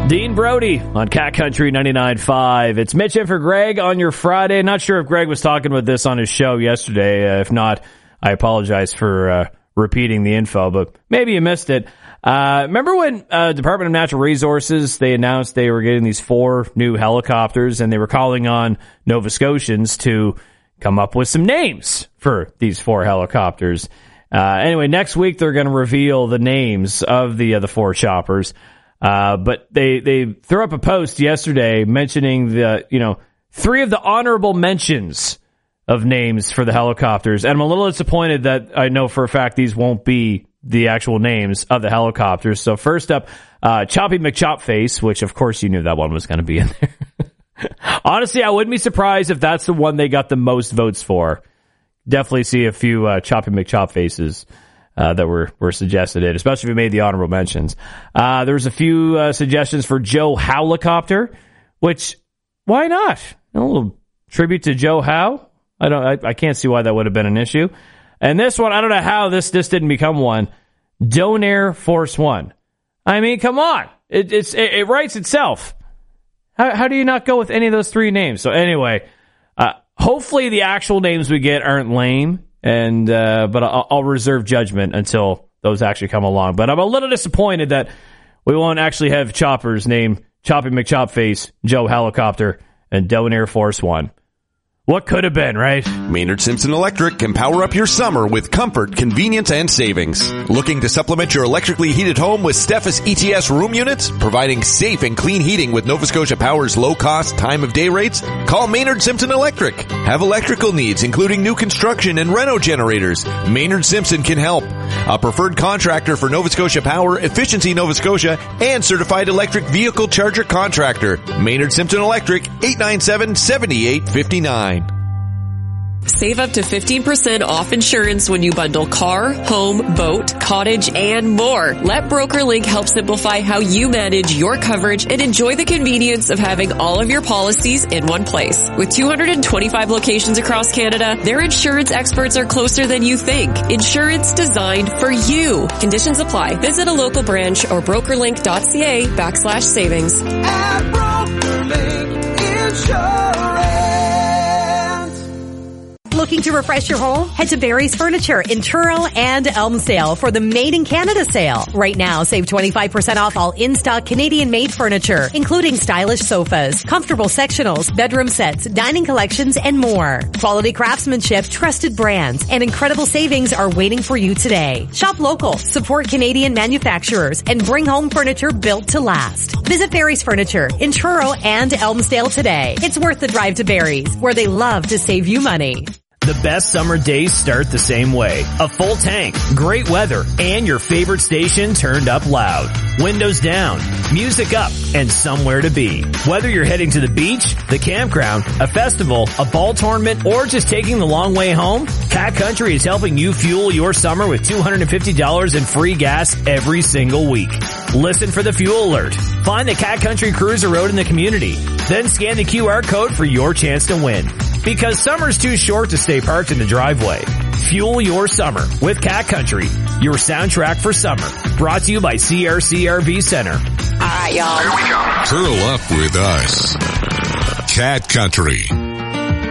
Dean Brody on Cat Country 99.5. It's Mitch in for Greg on your Friday. Not sure if Greg was talking about this on his show yesterday. If not, I apologize for repeating the info, but maybe you missed it. Remember when Department of Natural Resources, they announced they were getting these 4 new helicopters, and they were calling on Nova Scotians to come up with some names for these 4 helicopters. Anyway, next week they're going to reveal the names of the 4 choppers. But they threw up a post yesterday mentioning 3 of the honorable mentions of names for the helicopters. And I'm a little disappointed that I know for a fact these won't be the actual names of the helicopters. So first up, Choppy McChopface, which of course you knew that one was going to be in there. Honestly, I wouldn't be surprised if that's the one they got the most votes for. Definitely see a few Choppy McChopfaces that were suggested in, especially if we made the honorable mentions. There was a few suggestions for Joe Howlicopter, which, why not? A little tribute to Joe Howe. I can't see why that would have been an issue. And this one, I don't know how this didn't become one. Donair Force One. I mean, come on. It writes itself. How do you not go with any of those 3 names? So anyway, hopefully the actual names we get aren't lame. And but I'll reserve judgment until those actually come along. But I'm a little disappointed that we won't actually have choppers named Choppy McChopface, Joe Helicopter, and Donair Force One. What could have been, right? Maynard Simpson Electric can power up your summer with comfort, convenience, and savings. Looking to supplement your electrically heated home with Steffes ETS room units, providing safe and clean heating with Nova Scotia Power's low-cost time-of-day rates? Call Maynard Simpson Electric. Have electrical needs, including new construction and reno generators? Maynard Simpson can help. A preferred contractor for Nova Scotia Power, Efficiency Nova Scotia, and certified electric vehicle charger contractor. Maynard Simpson Electric, 897-7859. Save up to 15% off insurance when you bundle car, home, boat, cottage, and more. Let BrokerLink help simplify how you manage your coverage and enjoy the convenience of having all of your policies in one place. With 225 locations across Canada, their insurance experts are closer than you think. Insurance designed for you. Conditions apply. Visit a local branch or brokerlink.ca/savings. At BrokerLink Insurance. Looking to refresh your home? Head to Barry's Furniture in Truro and Elmsdale for the Made in Canada sale. Right now, save 25% off all in-stock Canadian-made furniture, including stylish sofas, comfortable sectionals, bedroom sets, dining collections, and more. Quality craftsmanship, trusted brands, and incredible savings are waiting for you today. Shop local, support Canadian manufacturers, and bring home furniture built to last. Visit Barry's Furniture in Truro and Elmsdale today. It's worth the drive to Barry's, where they love to save you money. The best summer days start the same way. A full tank, great weather, and your favorite station turned up loud. Windows down, music up, and somewhere to be. Whether you're heading to the beach, the campground, a festival, a ball tournament, or just taking the long way home, Cat Country is helping you fuel your summer with $250 in free gas every single week. Listen for the fuel alert. Find the Cat Country Cruiser Road in the community. Then scan the QR code for your chance to win. Because summer's too short to stay parked in the driveway. Fuel your summer with Cat Country, your soundtrack for summer. Brought to you by CRC RV Center. All right, y'all. Curl up with us. Cat Country